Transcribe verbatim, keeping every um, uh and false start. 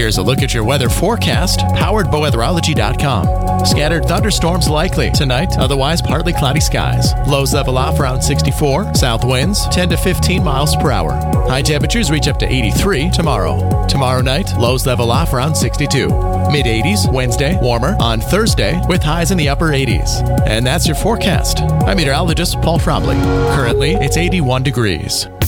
Here's a look at your weather forecast, powered by weatherology dot com. Scattered thunderstorms likely tonight, otherwise partly cloudy skies. Lows level off around sixty-four. South winds ten to fifteen miles per hour. High temperatures reach up to eighty-three tomorrow. Tomorrow night, lows level off around sixty-two. mid eighties Wednesday, warmer on Thursday with highs in the upper eighties. And that's your forecast. I'm meteorologist Paul Frobley. Currently, it's eighty-one degrees.